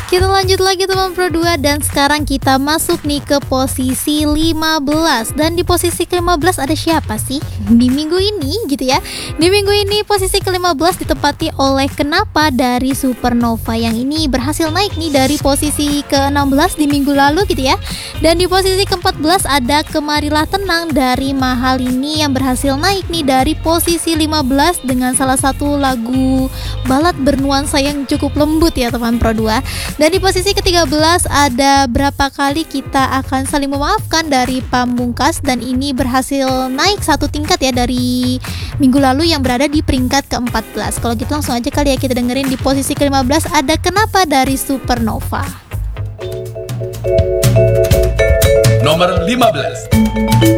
Kita lanjut lagi teman Pro 2 dan sekarang kita masuk nih ke posisi 15. Dan di posisi ke-15 ada siapa sih? Di minggu ini gitu ya. Di minggu ini posisi ke-15 ditempati oleh Kenapa dari Supernova, yang ini berhasil naik nih dari posisi ke-16 di minggu lalu gitu ya. Dan di posisi ke-14 ada Kemarilah Tenang dari Mahalini yang berhasil naik nih dari posisi 15 dengan salah satu lagu balad bernuansa yang cukup lembut ya teman Pro 2. Dan di posisi ke-13 ada Berapa Kali Kita Akan Saling Memaafkan dari Pamungkas, dan ini berhasil naik satu tingkat ya dari minggu lalu yang berada di peringkat ke-14. Kalau gitu langsung aja kali ya kita dengerin di posisi ke-15 ada Kenapa dari Supernova. Nomor 15.